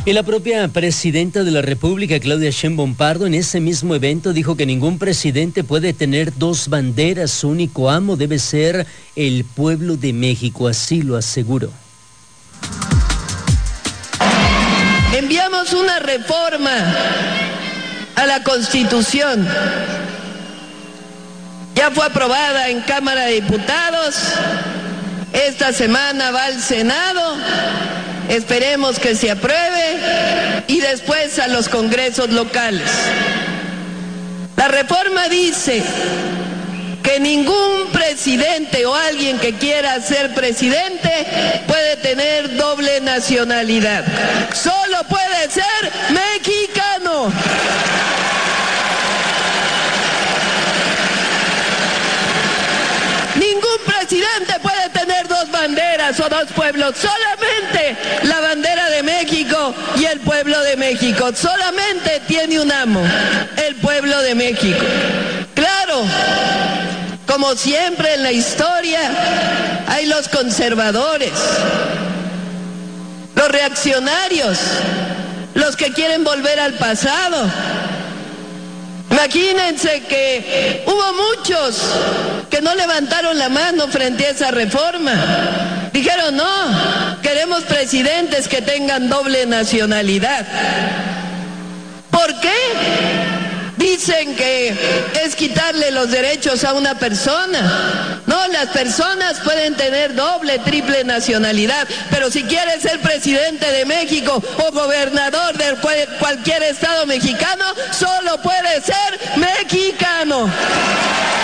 Y la propia presidenta de la República, Claudia Sheinbaum Pardo, en ese mismo evento dijo que ningún presidente puede tener dos banderas, su único amo debe ser el pueblo de México, así lo aseguró. Enviamos una reforma a la Constitución. Ya fue aprobada en Cámara de Diputados, esta semana va al Senado. Esperemos que se apruebe y después a los congresos locales. La reforma dice que ningún presidente o alguien que quiera ser presidente puede tener doble nacionalidad. Solo puede ser mexicano. Ningún presidente puede tener dos banderas o dos pueblos, solamente la bandera de México y el pueblo de México. Solamente tiene un amo, el pueblo de México. Claro, como siempre en la historia, hay los conservadores, los reaccionarios, los que quieren volver al pasado. Imagínense que hubo muchos que no levantaron la mano frente a esa reforma. Dijeron, no, queremos presidentes que tengan doble nacionalidad. ¿Por qué? Dicen que es quitarle los derechos a una persona. No, las personas pueden tener doble, triple nacionalidad, pero si quieres ser presidente de México o gobernador de cualquier estado mexicano, solo puede ser mexicano.